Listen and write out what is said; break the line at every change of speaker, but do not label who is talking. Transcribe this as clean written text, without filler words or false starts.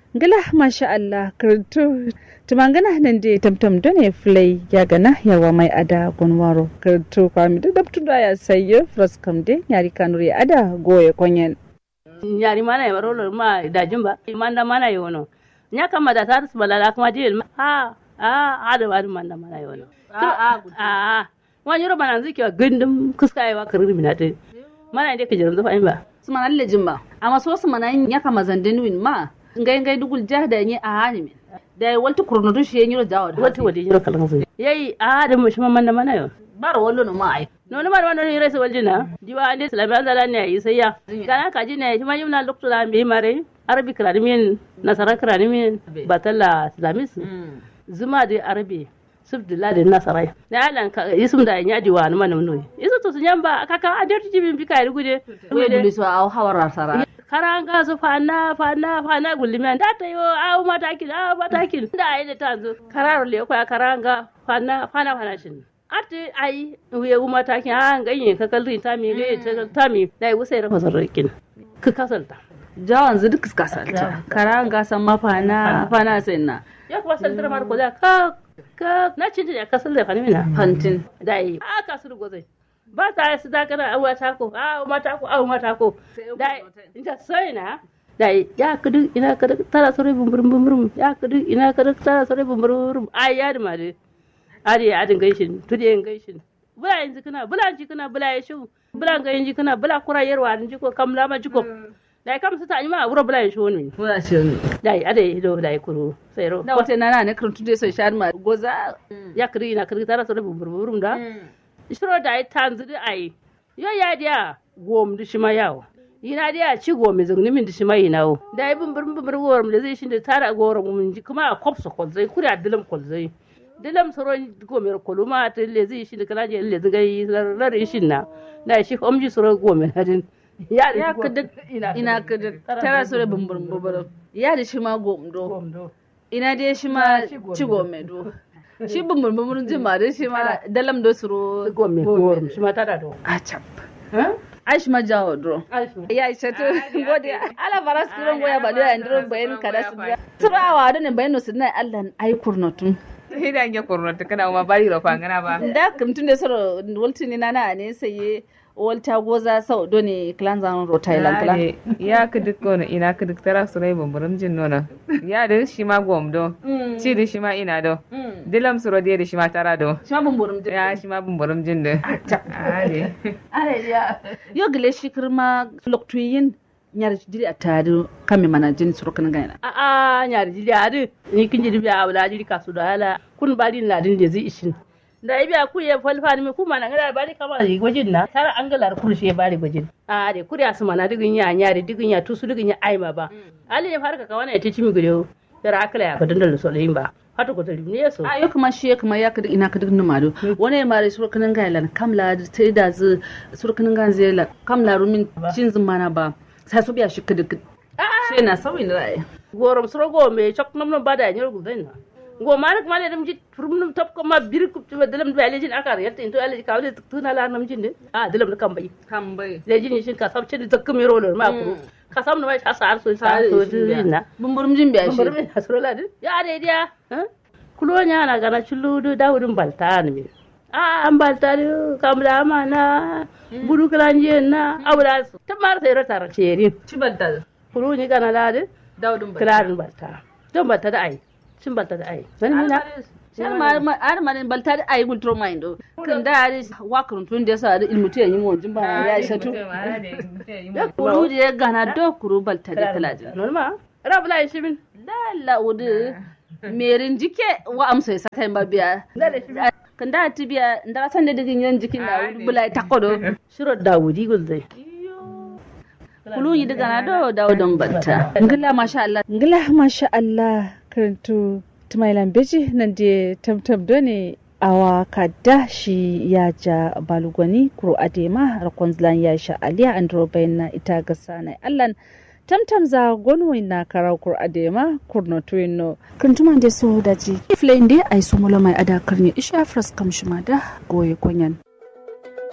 Ngala masha Allah kirtu tumangana nan de tamtam done flay ya gana yawa mai ada gonwaro kirtu kwami da dabtu da ya sayyo fraskam de nyari kanuri ada goye konyen
nyari mana ya rolo ma da jimba manda mana yono nyaka mada tar balala kuma dil ada manda mana yono wani ro bana ziki wa gindum kuskai wa kirri minate mana inde kijirin zufa in ba
su mana le jimba amma so su mana nyaka mazandin win ma ngai dugul jahda ni a hani da walta kurno do shi nyiro dawo
wati wadi nyiro kalan sai yayi da mu shi manda mana yo
bar wallo no ma ai
no mar wando ni resa waljina diwa ande salama zala ne yi sai ya kana kaji ne shi ma yimna lokto da bi mare arabi kranimin nasara kranimin batalla islamis zuma da arabi subdillah da nasarai da alan yisum da nya diwa no manam no isu to sunyamba kaka aderti jibin bikai gude
we so aw hawara sara
karanga su fana gulmiyan da ta yi awu matakin da ayi da ta zo karar le kwa karanga fana shin ati ai we wu matakin an ganye ka kalli ta mi ga ta mi dai wusai rafa sarrakin ka kasalta
jawan zu duk kasalta karanga san ma fana sai na
ya kuma saltar mar ko da ka na cin da kasal da fanimina
fantin
dai aka su gozai ba ta su da kana awa ta ko mata ko dai inda sai na dai ya kudu ina kada tara sore bumbum ya kudu ina kada tara sore bumbum ai ya da mare ari adin gaishin tudi en gaishin bula yanzu kana bula ya shu bula ga yanzu kana bula kurayarwa din jiko kamla ma jiko dai kam su ta ma wuro bula ya shu ne
bula shi ne
dai ade do dai kuru sai ro
da wata nana ne kurun tude sai shar ma goza
ya kudu ina kada tara sore bumbum da shiro da ai tanzu da ai yo ya dia gom da shima yawo ina dia ci gom zungni min da shima yinawo da ai bumbum worum da zai shin da tara gorum mun ji kuma a kopsa kol zai kuri a dilam kol zai dilam soron gomer koluma ta le zai shin da kana je le zai lar shin na da shi omji soron gomer hadin ya kada
ina kada tara sore bumbum ya da shima gom do ina dai shima ci gome do shi bumbum jin ma dai shi ma dalam do suro
gome gorum shi ma tada do
a cap aish ma jawo do ya isha to gode ala baras kuron goya ba do andro bayan kada su turawa da ne bayan su na Allah ai kurnotun
sai da nge kurnotun kana ma bari ro fangana ba
da kumtun da soro waltini nana ne sai walta goza sau do ne clan zan ro Thailand clan
ya ka duk kono ina ka duk tara surai bumburum jin nona ya da shi ma gom do ci da shi ma ina do dilam suro da shi ma tara do
shi ma bumburum jin
ya shi ma bumburum jin da
are ya yo gele shi kirma loktuyin nyar jiri atadu kame mana jin suro kan gaina
nyar jiri adu ni kin jiri biya wala jiri kasu da hala kun badin ladin da zai ishin da ibiya ku ya falfani me kuma nan ga bari kama ri gwajin na tara angalar kurshi ya bari gwajin de kuriya su mana digin ya nyari digin ya tusu digin ya aima ba ali ya farka ka wani ya tici mi gudu tara akala ya kadin da soleyin ba hatu ko tari ne so
ayo kuma shi kuma ya kada ina kada numado wani ma rai surkanin gailan kamla sai da zu surkanin ganzela kamla rumin cin zumana ba sai su biya shi kada shi na sauyin rai
gorom srogo me chok nam ba da nyar gudain na go manak male dum jit furum top ko ma bir ku dalam do alejin akar yetta into aleji kawle tuna la nam jinde dalam kambai lejin shin ka sabce da takkum rolo ma ku ka sam no mai sa sar so dinna
bumburum jin biya shi
bumburum hasro la ya de dia kulo nya na gana chuludu dawudum baltan mi an baltan kamla mana budu klanje na awla tamar sai rata raceri
ci baltal
kulo ni gana la de
dawudum
baltan balta don balta da ai cin balta da ai wani mina
ar ma balta da ai gultro mind kan da ari wakrun tun da sa ilmutu yayin mu jin ba ya shatu da kuru da gana do kuru balta da talaji
normal rabla shi bin
la wudu merin jike wa amsa sa kai ba biya kan da tibiya nda san da digin yan jikin da wudu bulai takodo
shiro dawudi gulzai
kulu yi daga na do dawudun batta ngila
masha Allah karanto tumailan beji nan da tamtam done awa kadda shi ya ja balugwani kuro adema rakon zlan ya sha aliya andro bayna ita ga sana allan tamtam za gonwin na karau kur adema kurno tuino kantuma da so daji ifle inde ai sumulo mai ada karne isha fras kam shima da goye konyan